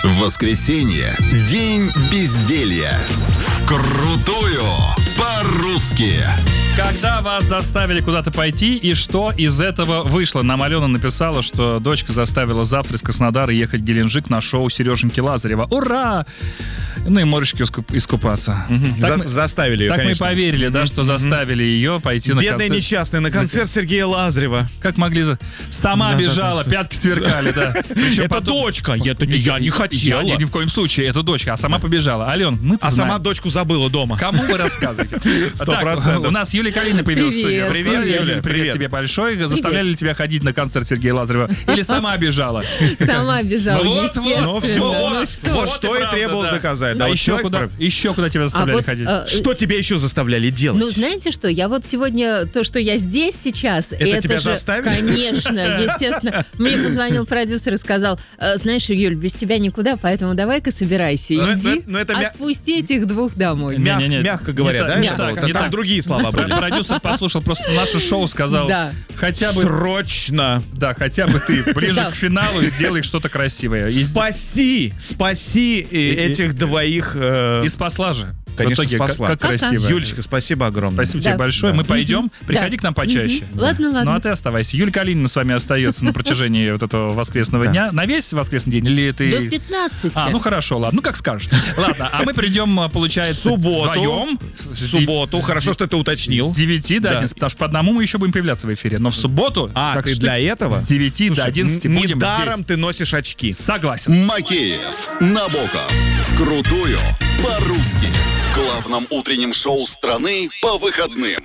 Воскресенье. День безделья. Вкрутую по-русски. Когда вас заставили куда-то пойти, и что из этого вышло? Нам Алена написала, что дочка заставила завтра из Краснодара ехать в Геленджик на шоу Сереженьки Лазарева. Ура! Ну и моречки искупаться. Заставили ее, так конечно. мы и поверили, да, что заставили ее пойти на Бедная концерт. несчастная, на концерт Сергея Лазарева. Как могли... Сама бежала, пятки сверкали, да. Причем Это дочка, это я не хотела. Ни в коем случае, это дочка, а сама побежала. Ален, мы-то А знаем. сама дочку забыла дома. Кому вы рассказываете? 100%. Так, у нас Юлия Калинина появилась в студии. Привет, Юля, Привет привет. тебе большой. Заставляли ли тебя ходить на концерт Сергея Лазарева? Или сама бежала? Сама бежала, Ну вот, естественно. Ну все, Ну вот Вот что и и правда, требовалось да. доказать. А вот еще человек куда тебя заставляли ходить? Что тебя еще заставляли делать? Ну, знаете что, я вот сегодня, то, что я здесь сейчас... Это тебя же, заставили? Конечно, естественно. Мне позвонил продюсер и сказал, знаешь, Юль, без тебя никуда, поэтому давай-ка собирайся, Ну, иди, ну, это отпусти этих двух домой. Не-не-не. Мягко говоря, Не да? так, это не вот? так, не Там так. другие слова были. Продюсер послушал просто наше шоу, сказал, Да. хотя бы... Срочно. Да, хотя бы ты ближе Да. к финалу сделай что-то красивое. Спаси этих двоих. И спасла же. Конечно, в итоге, спасла. Как красиво. Юлечка, спасибо огромное. Спасибо тебе Да. большое. Мы пойдем. Приходи Да. к нам почаще. Ладно, ладно. Ну а ты оставайся. Юлия Калинина с вами остается на протяжении вот этого воскресного дня. На весь воскресный день? Или ты... До 15. Ну хорошо, ладно. Ну как скажешь. Ладно, а мы придем, получается, Субботу. вдвоем. В субботу. Хорошо, что ты уточнил. С 9 до Да. 11, потому что по одному мы еще будем появляться в эфире. Но в субботу... А, как ты что для этого? С 9 до Слушай, 11 будем недаром здесь. ты носишь очки. Согласен. Макеев, Набоков. Вкрутую по-русски. В главном утреннем шоу страны по выходным.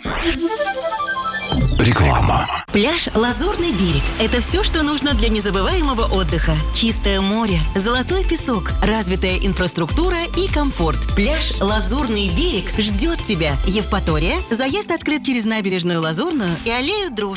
Реклама. Пляж «Лазурный берег» – это все, что нужно для незабываемого отдыха. Чистое море, золотой песок, развитая инфраструктура и комфорт. Пляж «Лазурный берег» ждет тебя. Евпатория. Заезд открыт через набережную Лазурную и аллею Дружбы.